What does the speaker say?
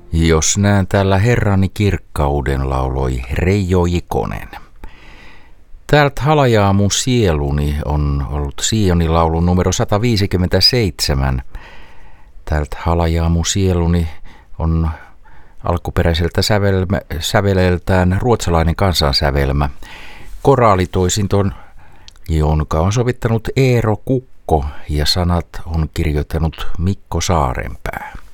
Jos näen täällä herrani kirkkauden, lauloi Reijo Ikonen. Täältä halajaa mun sieluni on ollut Sionin laulu numero 157. Täältä halajaa mun sieluni on alkuperäiseltä säveleltään ruotsalainen kansansävelmä. Koraalitoisinton, jonka on sovittanut Eero Kukko ja sanat on kirjoittanut Mikko Saarenpää.